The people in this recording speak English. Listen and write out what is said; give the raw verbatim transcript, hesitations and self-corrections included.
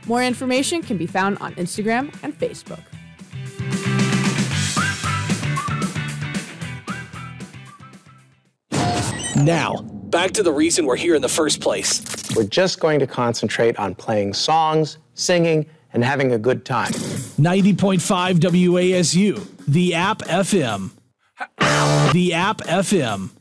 More information can be found on Instagram and Facebook. Now, back to the reason we're here in the first place. We're just going to concentrate on playing songs, singing, and having a good time. ninety point five W A S U, the App F M. The App F M.